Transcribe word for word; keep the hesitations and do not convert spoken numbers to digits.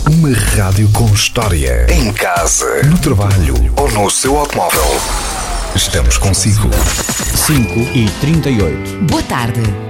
Uma rádio com história. Em casa, no trabalho ou no seu automóvel. Estamos consigo. cinco e trinta e oito. Boa tarde.